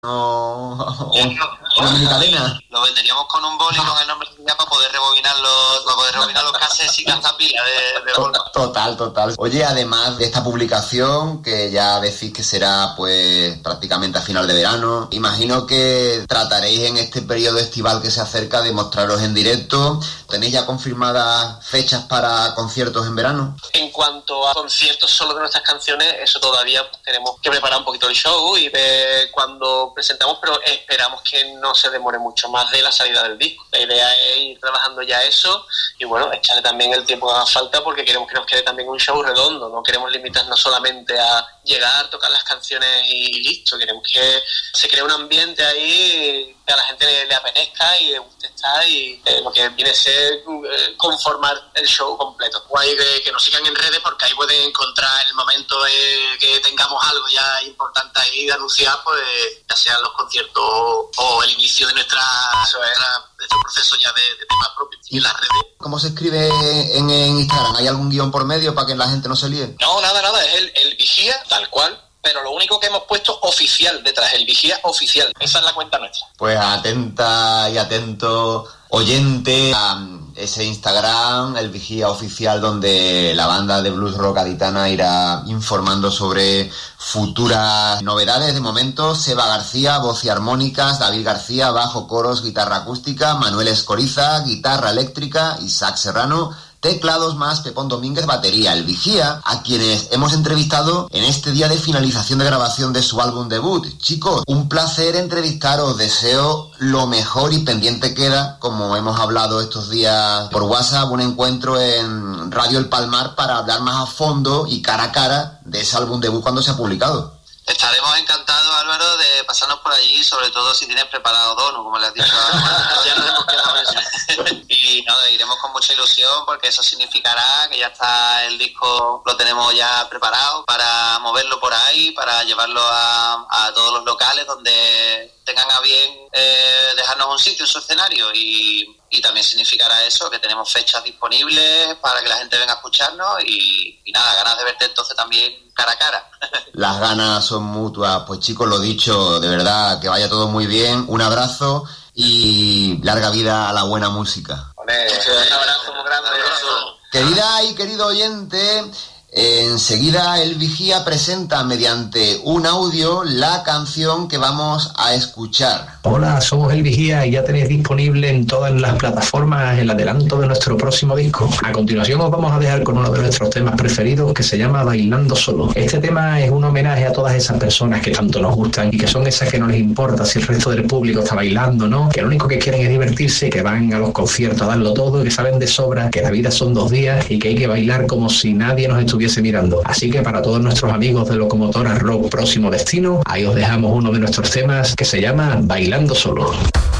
una mini cadena. Lo venderíamos con un boli con el nombre para poder rebobinar los cassettes sin gastar pila de Walkman. Total. Oye, además de esta publicación, que ya decís que será pues prácticamente a final de verano, imagino que trataréis en este periodo estival que se acerca de mostraros en directo. ¿Tenéis ya confirmadas fechas para conciertos en verano? En cuanto a conciertos solo de nuestras canciones, eso todavía tenemos que preparar un poquito el show y ver cuándo presentamos, pero esperamos que no se demore mucho más de la salida del disco. La idea es ir trabajando ya eso y bueno, echarle también el tiempo que haga falta porque queremos que nos quede también un show redondo, no queremos limitarnos solamente a llegar, tocar las canciones y listo, queremos que se cree un ambiente ahí que a la gente le apetezca y le guste estar y lo que viene a ser conformar el show completo. Guay que nos sigan en redes porque ahí pueden encontrar el momento que tengamos algo ya importante ahí de anunciar, pues ya sean los conciertos o el inicio de nuestro proceso ya de temas propios y en las redes. ¿Cómo se escribe en Instagram? ¿Hay algún guión por medio para que la gente no se líe? No, nada, es el Vigía, tal cual, pero lo único que hemos puesto oficial detrás, el Vigía oficial, esa es la cuenta nuestra. Pues atenta y atento oyente a ese Instagram, el Vigía Oficial, donde la banda de blues rock gaditana irá informando sobre futuras novedades. De momento, Seba García, voz y armónicas, David García, bajo, coros, guitarra acústica, Manuel Escoriza, guitarra eléctrica, Isaac Serrano, teclados más Pepón Domínguez, batería. El Vigía, a quienes hemos entrevistado en este día de finalización de grabación de su álbum debut. Chicos, un placer entrevistaros, deseo lo mejor y pendiente queda, como hemos hablado estos días por WhatsApp, un encuentro en Radio El Palmar para hablar más a fondo y cara a cara de ese álbum debut cuando se ha publicado. Estaremos encantados, Álvaro, de pasarnos por allí, sobre todo si tienes preparado dono, como le has dicho. Ya nos hemos quedado en eso. Y nada, iremos con mucha ilusión porque eso significará que ya está el disco, lo tenemos ya preparado para moverlo por ahí, para llevarlo a todos los locales donde tengan a bien dejarnos un sitio en su escenario y también significará eso, que tenemos fechas disponibles para que la gente venga a escucharnos y nada, ganas de verte entonces también cara a cara. Las ganas son mutuas. Pues chicos, lo dicho, de verdad, que vaya todo muy bien, un abrazo y larga vida a la buena música. Un abrazo muy grande. Querida y querido oyente, enseguida el Vigía presenta mediante un audio la canción que vamos a escuchar. Hola, somos el Vigía y ya tenéis disponible en todas las plataformas el adelanto de nuestro próximo disco. A continuación os vamos a dejar con uno de nuestros temas preferidos que se llama Bailando Solo. Este tema es un homenaje a todas esas personas que tanto nos gustan y que son esas que no les importa si el resto del público está bailando, ¿no? Que lo único que quieren es divertirse, que van a los conciertos a darlo todo y que saben de sobra que la vida son 2 días y que hay que bailar como si nadie nos estuviese mirando. Así que para todos nuestros amigos de Locomotora Rock Próximo Destino, ahí os dejamos uno de nuestros temas que se llama Bailando Solo.